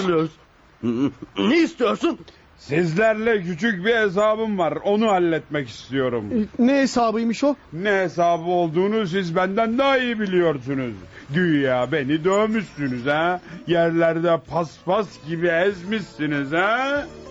istemiyoruz. Ne istiyorsun? Sizlerle küçük bir hesabım var. Onu halletmek istiyorum. Ne hesabıymış o? Ne hesabı olduğunu siz benden daha iyi biliyorsunuz. Güya beni dövmüşsünüz ha. Yerlerde paspas gibi ezmişsiniz ha.